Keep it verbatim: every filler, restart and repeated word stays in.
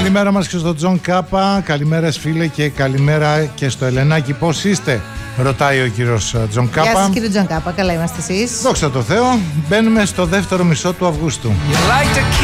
καλημέρα μας και στον Τζον Κάπα. Καλημέρα φίλε και καλημέρα και στο Ελενάκι. Πώς είστε, ρωτάει ο κύριος Τζον Κάπα. Γεια σας κύριε Τζον Κάπα, καλά είμαστε εσείς? Δόξα τω Θεώ, μπαίνουμε στο δεύτερο μισό του Αυγούστου.